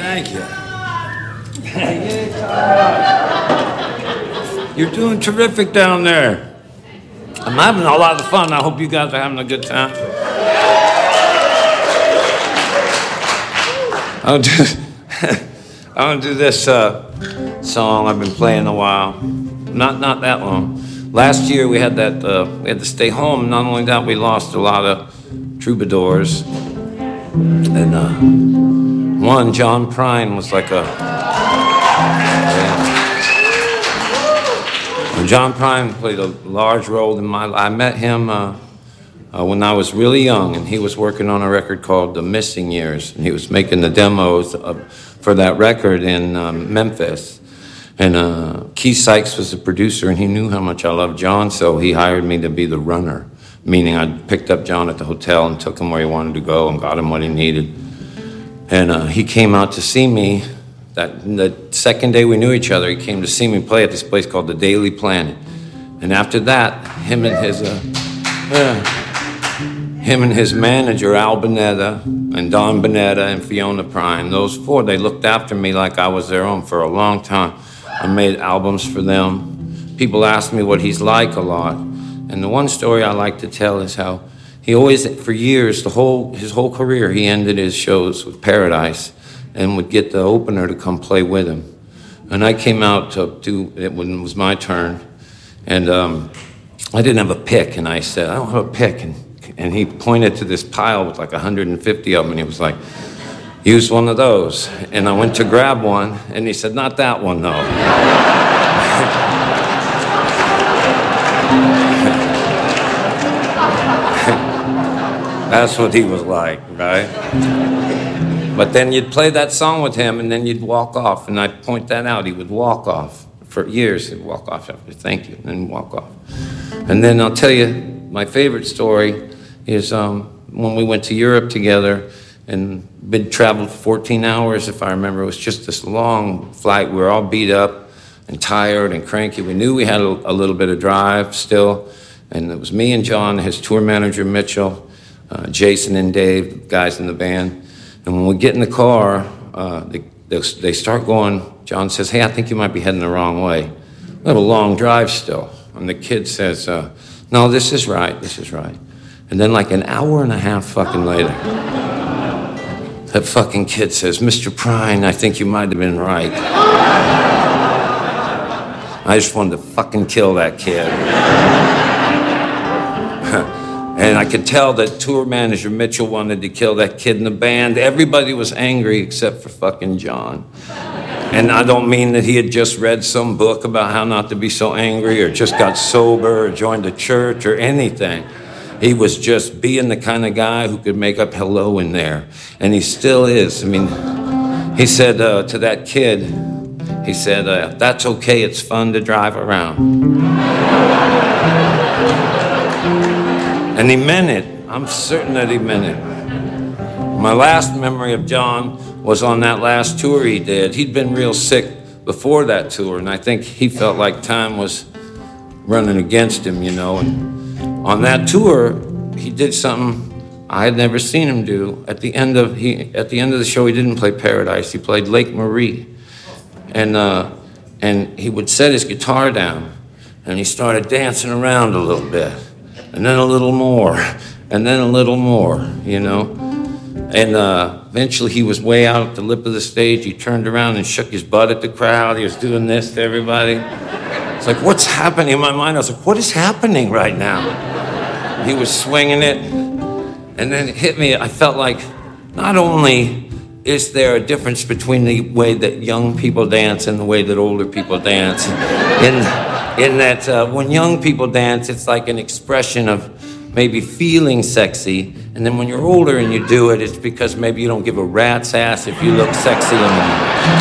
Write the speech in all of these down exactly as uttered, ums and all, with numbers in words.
Thank you. You're doing terrific down there. I'm having a lot of fun. I hope you guys are having a good time. I'll do, I'm gonna do this uh, song I've been playing a while. Not not that long. Last year we had that uh, we had to stay home. Not only that, we lost a lot of troubadours. And uh, one, John Prine, was like a. Yeah. John Prine played a large role in my life. I met him uh, uh, when I was really young, and he was working on a record called The Missing Years, and he was making the demos uh, for that record in um, Memphis. And uh, Keith Sykes was the producer, and he knew how much I loved John, so he hired me to be the runner, meaning I picked up John at the hotel and took him where he wanted to go and got him what he needed. And uh, he came out to see me. That the second day we knew each other, he came to see me play at this place called the Daily Planet. And after that, him and his uh, uh, him and his manager, Al Bonetta, and Don Bonetta, and Fiona Prine, those four, they looked after me like I was their own for a long time. I made albums for them. People ask me what he's like a lot. And the one story I like to tell is how he always, for years, the whole his whole career, he ended his shows with Paradise and would get the opener to come play with him. And I came out to do it when it was my turn, and um, I didn't have a pick, and I said, I don't have a pick. And, and he pointed to this pile with like one hundred fifty of them, and he was like, use one of those. And I went to grab one, and he said, not that one, though. That's what he was like, right? But then you'd play that song with him, and then you'd walk off, and I'd point that out. He would walk off. For years, he'd walk off after thank you, and then walk off. And then I'll tell you, my favorite story is um, when we went to Europe together, and been traveled fourteen hours, if I remember. It was just this long flight. We were all beat up and tired and cranky. We knew we had a, a little bit of drive still, and it was me and John, his tour manager, Mitchell, uh, Jason and Dave, the guys in the band. And when we get in the car, uh, they, they, they start going, John says, hey, I think you might be heading the wrong way. We have a long drive still. And the kid says, uh, no, this is right, this is right. And then like an hour and a half fucking later, that fucking kid says, Mister Prine, I think you might have been right. I just wanted to fucking kill that kid. And I could tell that tour manager Mitchell wanted to kill that kid in the band. Everybody was angry except for fucking John. And I don't mean that he had just read some book about how not to be so angry or just got sober or joined a church or anything. He was just being the kind of guy who could make up hello in there. And he still is. I mean, he said uh, to that kid, he said, uh, that's okay, it's fun to drive around. And he meant it. I'm certain that he meant it. My last memory of John was on that last tour he did. He'd been real sick before that tour, and I think he felt like time was running against him, you know. And on that tour, he did something I had never seen him do. At the end of he at the end of the show, he didn't play Paradise. He played Lake Marie, and uh, and he would set his guitar down, and he started dancing around a little bit. And then a little more, and then a little more, you know. And uh, eventually he was way out at the lip of the stage. He turned around and shook his butt at the crowd. He was doing this to everybody. It's like, what's happening? In my mind, I was like, what is happening right now? He was swinging it, and then it hit me. I felt like not only is there a difference between the way that young people dance and the way that older people dance, in In that uh, when young people dance, it's like an expression of maybe feeling sexy. And then when you're older and you do it, it's because maybe you don't give a rat's ass if you look sexy enough.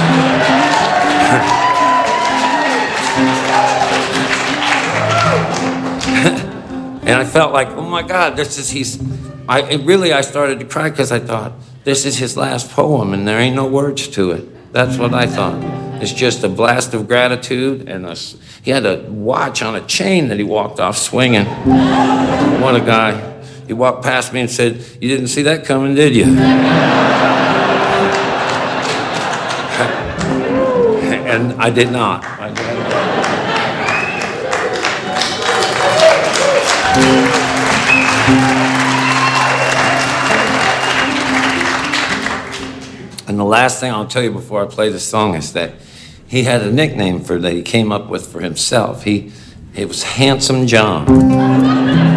And I felt like, oh my God, this is, he's, I it really, I started to cry because I thought, this is his last poem and there ain't no words to it. That's what I thought. It's just a blast of gratitude, and a, he had a watch on a chain that he walked off swinging. What a guy. He walked past me and said, you didn't see that coming, did you? I, I did not. I did not. And the last thing I'll tell you before I play the song is that he had a nickname for that he came up with for himself. He, it was Handsome John.